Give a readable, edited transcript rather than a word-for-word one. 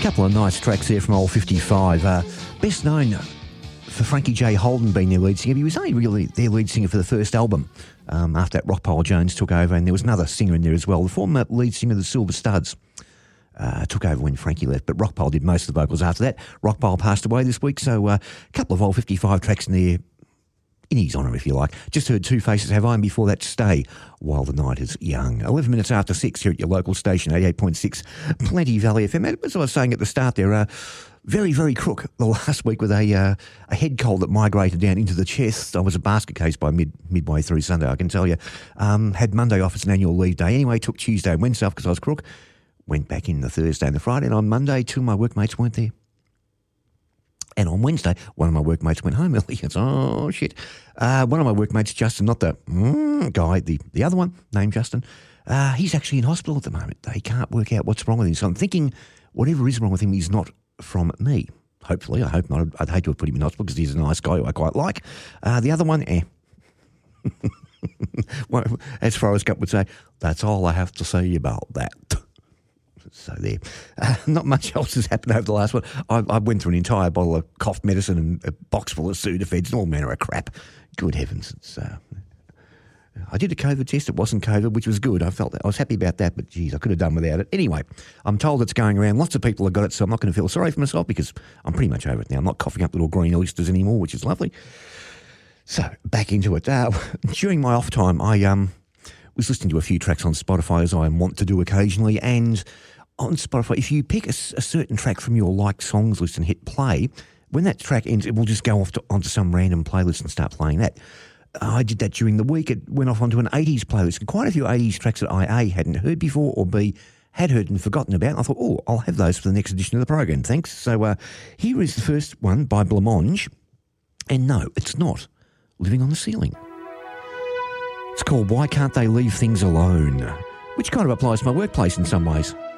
Couple of nice tracks there from old 55. Best known for Frankie J. Holden being their lead singer. He was only really their lead singer for the first album after that Rockpile Jones took over, and there was another singer in there as well. The former lead singer of the Silver Studs took over when Frankie left, but Rockpile did most of the vocals after that. Rockpile passed away this week, so a couple of old 55 tracks in there in his honour, if you like. Just heard Two Faces Have I, and before that, Stay While the Night is Young. 11 minutes after 6 here at your local station, 88.6 Plenty Valley FM. As I was saying at the start there, very, very crook the last week with a head cold that migrated down into the chest. I was a basket case by midway through Sunday, I can tell you. Had Monday off as an annual leave day. Anyway, took Tuesday and Wednesday off because I was crook. Went back in the Thursday and the Friday, and on Monday, two of my workmates weren't there. And on Wednesday, one of my workmates went home early. It's, oh, shit. One of my workmates, Justin, not the guy, the other one, named Justin, he's actually in hospital at the moment. They can't work out what's wrong with him. So I'm thinking whatever is wrong with him is not from me. Hopefully. I hope not. I'd hate to have put him in hospital because he's a nice guy who I quite like. The other one, well, as Forrest Gump would say, that's all I have to say about that. So there. Not much else has happened over the last one. I went through an entire bottle of cough medicine and a box full of Sudafeds and all manner of crap. Good heavens. It's, I did a COVID test. It wasn't COVID, which was good. I was happy about that, but geez, I could have done without it. Anyway, I'm told it's going around. Lots of people have got it, so I'm not going to feel sorry for myself because I'm pretty much over it now. I'm not coughing up little green oysters anymore, which is lovely. So, back into it. During my off time, I was listening to a few tracks on Spotify, as I want to do occasionally, and on Spotify, if you pick a certain track from your liked songs list and hit play, when that track ends, it will just go off onto some random playlist and start playing that. I did that during the week. It went off onto an 80s playlist, and quite a few 80s tracks that I A, hadn't heard before, or B, had heard and forgotten about. And I thought, oh, I'll have those for the next edition of the program, thanks. So here is the first one by Blancmange, and no, it's not Living on the Ceiling. It's called Why Can't They Leave Things Alone, which kind of applies to my workplace in some ways.